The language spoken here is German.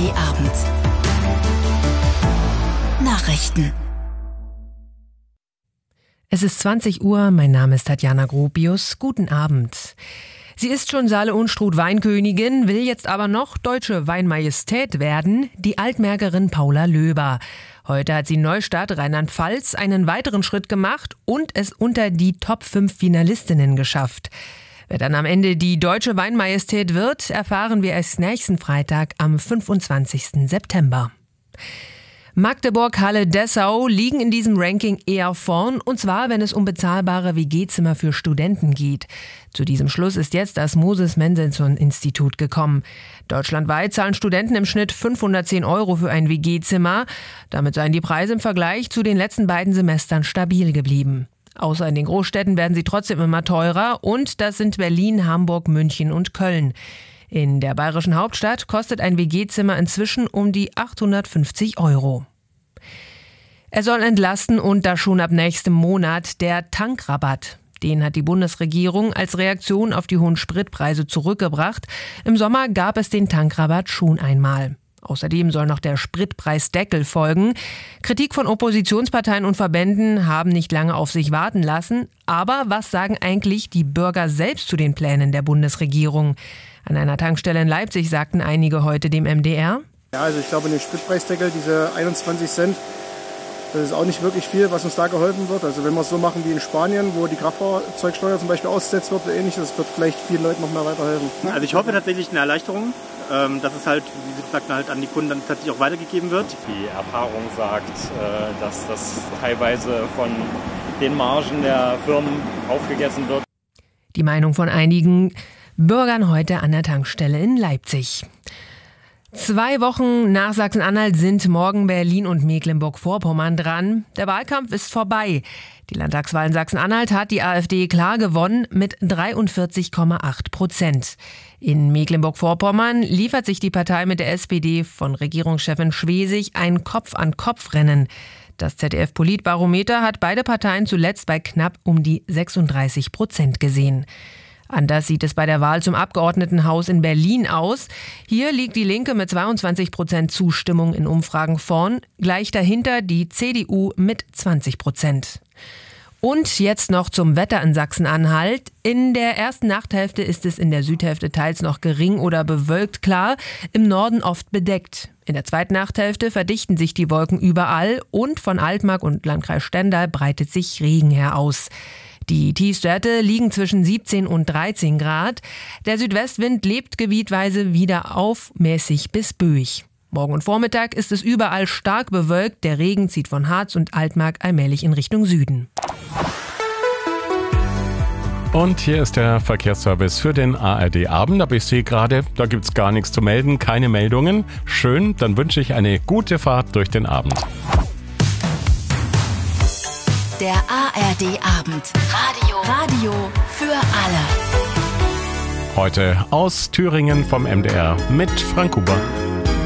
ARD Abend. Nachrichten. Es ist 20 Uhr, mein Name ist Tatjana Gropius. Guten Abend. Sie ist schon Saale Unstrut Weinkönigin, will jetzt aber noch deutsche Weinmajestät werden, die Altmärkerin Paula Löber. Heute hat sie in Neustadt, Rheinland-Pfalz, einen weiteren Schritt gemacht und es unter die Top 5 Finalistinnen geschafft. Wer dann am Ende die deutsche Weinmajestät wird, erfahren wir erst nächsten Freitag am 25. September. Magdeburg, Halle, Dessau liegen in diesem Ranking eher vorn, und zwar, wenn es um bezahlbare WG-Zimmer für Studenten geht. Zu diesem Schluss ist jetzt das Moses-Mendelssohn-Institut gekommen. Deutschlandweit zahlen Studenten im Schnitt 510 € für ein WG-Zimmer. Damit seien die Preise im Vergleich zu den letzten beiden Semestern stabil geblieben. Außer in den Großstädten werden sie trotzdem immer teurer, und das sind Berlin, Hamburg, München und Köln. In der bayerischen Hauptstadt kostet ein WG-Zimmer inzwischen um die 850 €. Er soll entlasten, und das schon ab nächstem Monat, der Tankrabatt. Den hat die Bundesregierung als Reaktion auf die hohen Spritpreise zurückgebracht. Im Sommer gab es den Tankrabatt schon einmal. Außerdem soll noch der Spritpreisdeckel folgen. Kritik von Oppositionsparteien und Verbänden haben nicht lange auf sich warten lassen. Aber was sagen eigentlich die Bürger selbst zu den Plänen der Bundesregierung? An einer Tankstelle in Leipzig sagten einige heute dem MDR: Ja, also ich glaube, in dem Spritpreisdeckel, diese 21 Cent, das ist auch nicht wirklich viel, was uns da geholfen wird. Also wenn wir es so machen wie in Spanien, wo die Kraftfahrzeugsteuer zum Beispiel ausgesetzt wird oder ähnliches, das wird vielleicht vielen Leuten noch mehr weiterhelfen. Also ich hoffe tatsächlich eine Erleichterung, dass es halt, wie Sie gesagt, halt an die Kunden dann tatsächlich auch weitergegeben wird. Die Erfahrung sagt, dass das teilweise von den Margen der Firmen aufgegessen wird. Die Meinung von einigen Bürgern heute an der Tankstelle in Leipzig. 2 Wochen nach Sachsen-Anhalt sind morgen Berlin und Mecklenburg-Vorpommern dran. Der Wahlkampf ist vorbei. Die Landtagswahl in Sachsen-Anhalt hat die AfD klar gewonnen mit 43,8%. In Mecklenburg-Vorpommern liefert sich die Partei mit der SPD von Regierungschefin Schwesig ein Kopf-an-Kopf-Rennen. Das ZDF-Politbarometer hat beide Parteien zuletzt bei knapp um die 36% gesehen. Anders sieht es bei der Wahl zum Abgeordnetenhaus in Berlin aus. Hier liegt die Linke mit 22% Zustimmung in Umfragen vorn, gleich dahinter die CDU mit 20%. Und jetzt noch zum Wetter in Sachsen-Anhalt. In der ersten Nachthälfte ist es in der Südhälfte teils noch gering oder bewölkt klar, im Norden oft bedeckt. In der zweiten Nachthälfte verdichten sich die Wolken überall, und von Altmark und Landkreis Stendal breitet sich Regen her aus. Die Tiefstwerte liegen zwischen 17 und 13 Grad. Der Südwestwind lebt gebietweise wieder auf, mäßig bis böig. Morgen und Vormittag ist es überall stark bewölkt. Der Regen zieht von Harz und Altmark allmählich in Richtung Süden. Und hier ist der Verkehrsservice für den ARD-Abend. Aber ich sehe gerade, da gibt's gar nichts zu melden, keine Meldungen. Schön, dann wünsche ich eine gute Fahrt durch den Abend. Der ARD-Abend. Radio für alle. Heute aus Thüringen vom MDR mit Frank Huber.